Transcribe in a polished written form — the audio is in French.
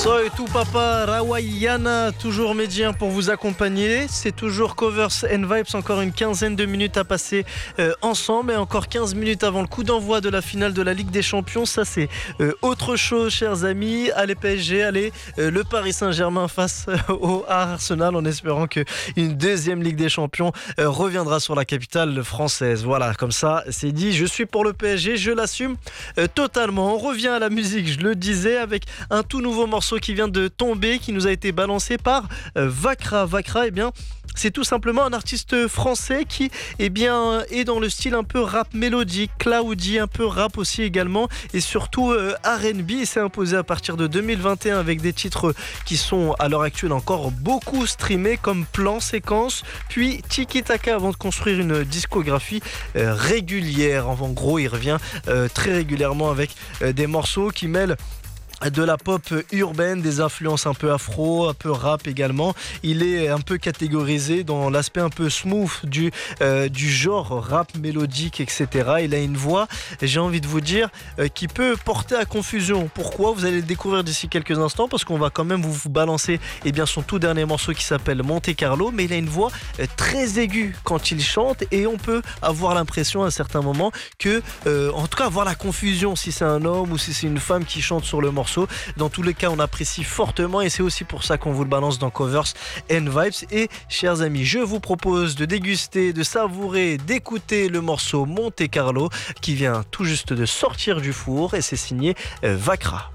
Soy tout papa, Rawaiana, toujours médien pour vous accompagner. C'est toujours Covers and Vibes, encore une quinzaine de minutes à passer ensemble et encore 15 minutes avant le coup d'envoi de la finale de la Ligue des Champions. Ça c'est autre chose, chers amis. Allez PSG, allez le Paris Saint-Germain face au Arsenal, en espérant qu'une deuxième Ligue des Champions reviendra sur la capitale française. Voilà, comme ça c'est dit. Je suis pour le PSG, je l'assume totalement. On revient à la musique, je le disais, avec un tout nouveau morceau qui vient de tomber, qui nous a été balancé par Vakra. Vakra, c'est tout simplement un artiste français qui est dans le style un peu rap mélodique, cloudy, un peu rap aussi également, et surtout R&B. Il s'est imposé à partir de 2021 avec des titres qui sont à l'heure actuelle encore beaucoup streamés, comme Plan Séquence, puis Tiki Taka, avant de construire une discographie régulière. En gros, il revient très régulièrement avec des morceaux qui mêlent de la pop urbaine, des influences un peu afro, un peu rap également. Il est un peu catégorisé dans l'aspect un peu smooth du genre rap mélodique, etc. Il a une voix, j'ai envie de vous dire, qui peut porter à confusion. Pourquoi ? Vous allez le découvrir d'ici quelques instants, parce qu'on va quand même vous balancer son tout dernier morceau qui s'appelle Monte Carlo, mais il a une voix très aiguë quand il chante, et on peut avoir l'impression à un certain moment que, en tout cas avoir la confusion si c'est un homme ou si c'est une femme qui chante sur le morceau. Dans tous les cas, on apprécie fortement, et c'est aussi pour ça qu'on vous le balance dans Covers and Vibes. Et chers amis, je vous propose de déguster, de savourer, d'écouter le morceau Monte Carlo qui vient tout juste de sortir du four, et c'est signé Vakra.